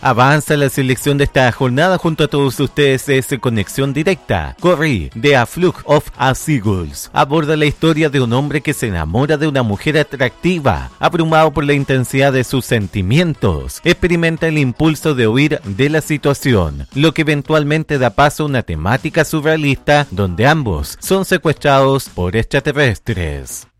Avanza la selección de esta jornada junto a todos ustedes es Conexión Directa. Corrie, de A Fluke of a Seagulls, aborda la historia de un hombre que se enamora de una mujer atractiva, abrumado por la intensidad de sus sentimientos, experimenta el impulso de huir de la situación, lo que eventualmente da paso a una temática surrealista donde ambos son secuestrados por extraterrestres.